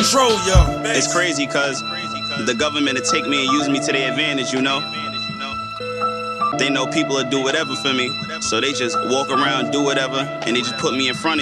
control, yo. It's crazy cause the government will take me and use me to their advantage, you know? They know people will do whatever for me, so they just walk around, do whatever, and they just put me in front of